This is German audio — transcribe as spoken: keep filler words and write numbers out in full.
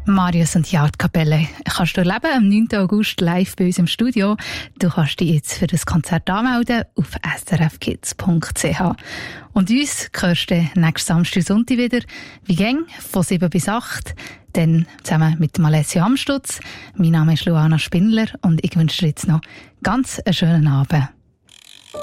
Marius und die Artkapelle kannst du erleben am neunten August live bei uns im Studio. Du kannst dich jetzt für das Konzert anmelden auf s r f kids punkt c h. Und uns hörst du nächsten Samstag und Sonntag wieder, wie gäng, von sieben bis acht. Dann zusammen mit Alessia Amstutz. Mein Name ist Luana Spindler und ich wünsche dir jetzt noch ganz einen schönen Abend.